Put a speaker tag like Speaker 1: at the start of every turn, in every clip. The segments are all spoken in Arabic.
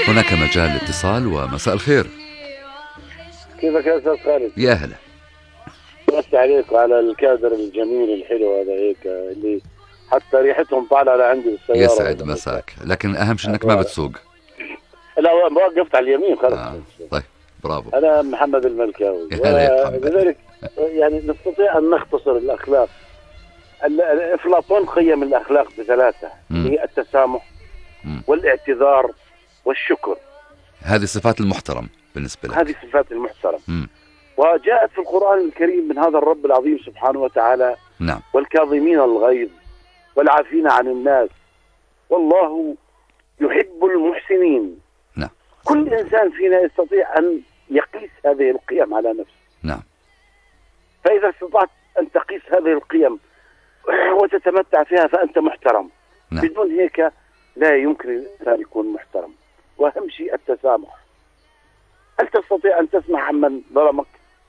Speaker 1: هناك مجال للاتصال. ومساء الخير.
Speaker 2: كيفك يا أستاذ خالد؟
Speaker 1: يا هلا.
Speaker 2: بس عليك وعلى الكادر الجميل الحلو هذا هيك اللي حتى ريحتهم طالعة لعندي بالسيارة.
Speaker 1: يسعد مساك، لكن أهم شيء أنك ما بتسوق.
Speaker 2: لا وقفت على اليمين خلص.
Speaker 1: طيب برافو.
Speaker 2: أنا محمد الملكاوي.
Speaker 1: يا هلا يا محمد.
Speaker 2: لذلك يعني نستطيع أن نختصر الأخلاق. أفلاطون قيم الأخلاق بثلاثة، هي التسامح والاعتذار والشكر.
Speaker 1: هذه صفات المحترم بالنسبة لك.
Speaker 2: هذه صفات المحترم. وجاءت في القرآن الكريم من هذا الرب العظيم سبحانه وتعالى.
Speaker 1: نعم.
Speaker 2: والكاظمين الغيظ والعافين عن الناس والله يحب المحسنين.
Speaker 1: نعم.
Speaker 2: كل إنسان فينا يستطيع أن يقيس هذه القيم على نفسه.
Speaker 1: نعم.
Speaker 2: فإذا استطعت أن تقيس هذه القيم وتتمتع فيها فأنت محترم.
Speaker 1: نعم.
Speaker 2: بدون هيك لا يمكن الإنسان يكون محترم. وأهم شيء التسامح. هل تستطيع أن تسمح عمن ظلمك؟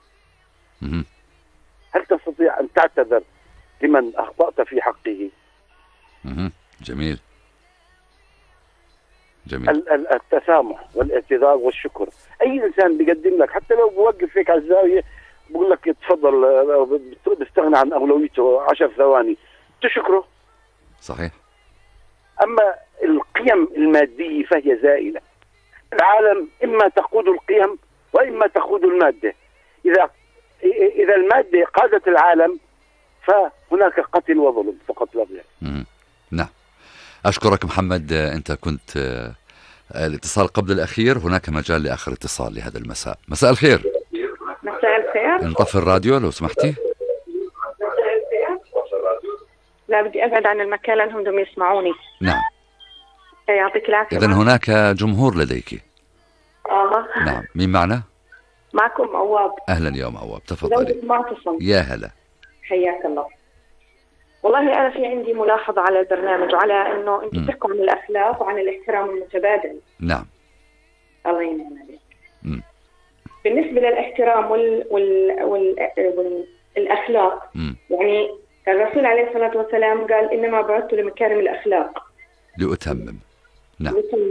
Speaker 2: هل تستطيع أن تعتذر لمن أخطأت في حقه؟
Speaker 1: جميل جميل.
Speaker 2: التسامح والاعتذار والشكر. أي إنسان بيقدم لك حتى لو بوقف فيك على الزاوية بقول لك تفضل، بيستغنى عن أولويته 10 ثواني تشكره.
Speaker 1: صحيح.
Speaker 2: أما القيم المادية فهي زائلة. العالم إما تقود القيم وإما تقود المادة. إذا المادة قادت العالم فهناك قتل وظلم فقط لا غير.
Speaker 1: نعم. أشكرك محمد. أنت كنت الاتصال قبل الأخير. هناك مجال لآخر اتصال لهذا المساء. مساء الخير.
Speaker 3: مساء الخير.
Speaker 1: انطفي الراديو لو سمحتي.
Speaker 3: لا بدي أبعد عن المكان لأنهم بدهم يسمعوني.
Speaker 1: نعم.
Speaker 3: يعطيك العافية.
Speaker 1: إذن هناك جمهور لديك. نعم. مين معنا؟
Speaker 3: معكم عواب.
Speaker 1: أهلا يا عواب، تفضلي. يا هلا.
Speaker 3: حياك الله. والله أنا في عندي ملاحظة على البرنامج وعلى أنه أنتم تحكوا عن الأخلاق وعن الاحترام المتبادل.
Speaker 1: نعم.
Speaker 3: الله ينعم عليك. بالنسبة للاحترام والأخلاق يعني الرسول عليه الصلاة والسلام قال إنما بعثت لمكارم الأخلاق
Speaker 1: لأتمم. نعم.